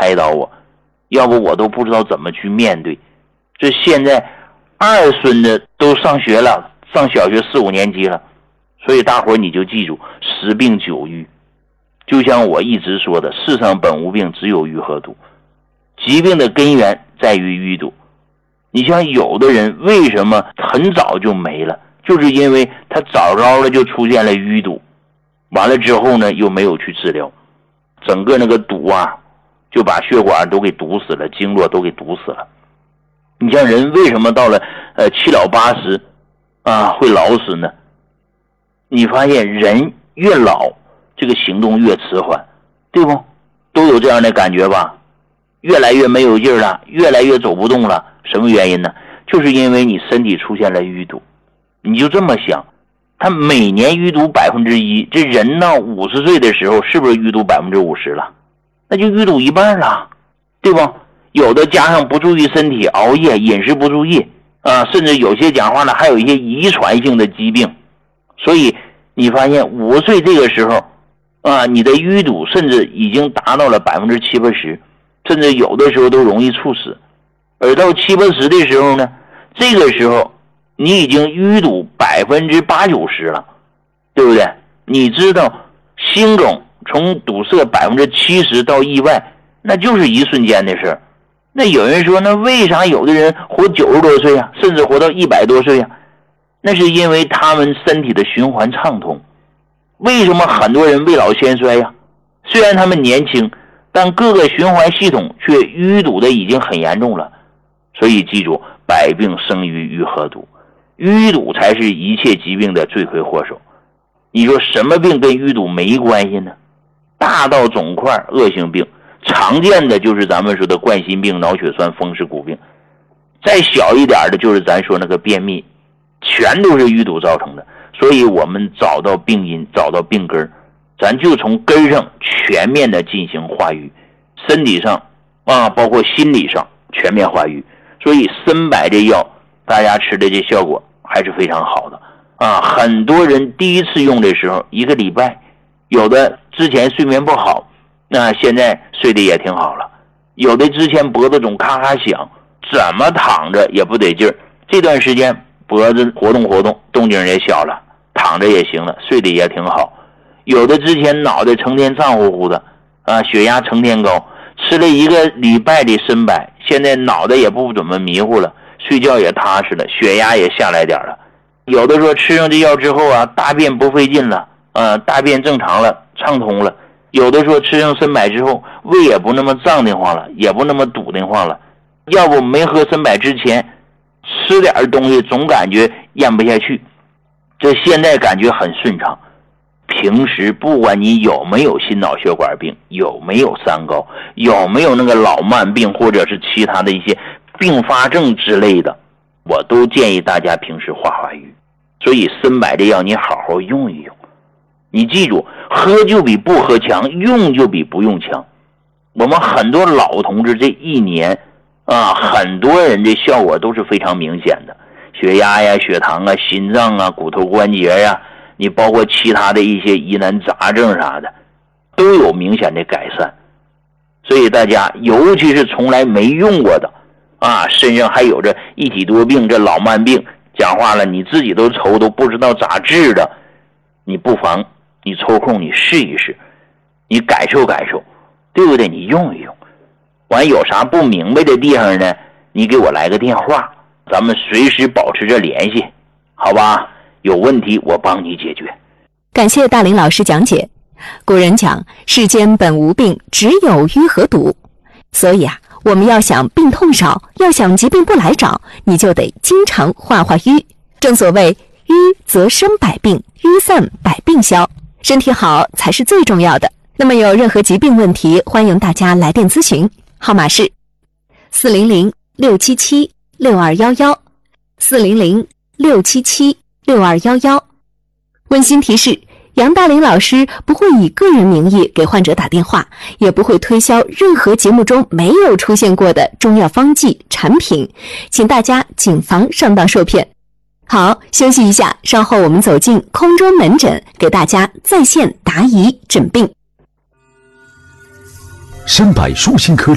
开导我，要不我都不知道怎么去面对。这现在二孙子都上学了，上小学4、5年级了，所以大伙你就记住10病9瘀。就像我一直说的，世上本无病，只有瘀和堵。疾病的根源在于淤堵。你像有的人为什么很早就没了，就是因为他早的就出现了淤堵，完了之后呢又没有去治疗，整个那个堵啊就把血管都给堵死了，经络都给堵死了。你像人为什么到了7老80会老死呢？你发现人越老这个行动越迟缓，对不？都有这样的感觉吧？越来越没有劲儿了，越来越走不动了。什么原因呢？就是因为你身体出现了淤堵。你就这么想，他每年淤堵1%，这人呢50岁的时候是不是淤堵50%了？那就淤堵一半了，对吧？有的加上不注意身体，熬夜，饮食不注意甚至有些讲话呢还有一些遗传性的疾病。所以你发现50岁这个时候你的淤堵甚至已经达到了70%、80%，甚至有的时候都容易猝死。而到70、80的时候呢，这个时候你已经淤堵80%、90%了，对不对？你知道心梗从堵塞70%到意外，那就是一瞬间的事。那有人说，那为啥有的人活90多岁啊，甚至活到100多岁啊？那是因为他们身体的循环畅通。为什么很多人未老先衰呀？虽然他们年轻，但各个循环系统却淤堵的已经很严重了。所以记住，百病生于瘀和堵，淤堵才是一切疾病的罪魁祸首。你说什么病跟淤堵没关系呢？大到肿块恶性病，常见的就是咱们说的冠心病、脑血栓、风湿骨病，再小一点的就是咱说那个便秘，全都是淤堵造成的。所以我们找到病因，找到病根，咱就从根上全面的进行化瘀，身体上包括心理上全面化瘀。所以参柏这药大家吃的这效果还是非常好的很多人第一次用的时候1个礼拜，有的之前睡眠不好，现在睡得也挺好了。有的之前脖子总咔咔响，怎么躺着也不得劲儿，这段时间脖子活动活动，动静也小了，躺着也行了，睡得也挺好。有的之前脑袋成天胀乎乎的血压成天高，吃了1个礼拜的参柏，现在脑袋也不怎么迷糊了，睡觉也踏实了，血压也下来点了。有的说吃上这药之后大便不费劲了大便正常了，畅通了。有的说吃上参柏之后胃也不那么胀得慌了，也不那么堵得慌了。要不没喝参柏之前吃点东西总感觉咽不下去，这现在感觉很顺畅。平时不管你有没有心脑血管病，有没有三高，有没有那个老慢病或者是其他的一些并发症之类的，我都建议大家平时化化瘀。所以参柏这药你好好用一用。你记住，喝就比不喝强，用就比不用强。我们很多老同志这1年很多人的效果都是非常明显的，血压呀、血糖啊、心脏啊、骨头关节呀，你包括其他的一些疑难杂症啥的都有明显的改善。所以大家尤其是从来没用过的身上还有着一体多病，这老慢病，讲话了你自己都愁都不知道咋治的，你不妨你抽空你试一试，你感受感受，对不对？你用一用，完有啥不明白的地方呢，你给我来个电话，咱们随时保持着联系，好吧？有问题我帮你解决。 感谢大林老师讲解。古人讲世间本无病，只有瘀和堵，所以我们要想病痛少，要想疾病不来找，你就得经常化化瘀。正所谓瘀则生百病，瘀散百病消，身体好才是最重要的。那么有任何疾病问题，欢迎大家来电咨询，号码是400-677-6211 400-677-6211。温馨提示，杨大林老师不会以个人名义给患者打电话，也不会推销任何节目中没有出现过的中药方剂产品，请大家谨防上当受骗。好，休息一下，稍后我们走进空中门诊，给大家在线答疑诊病。 参柏舒心科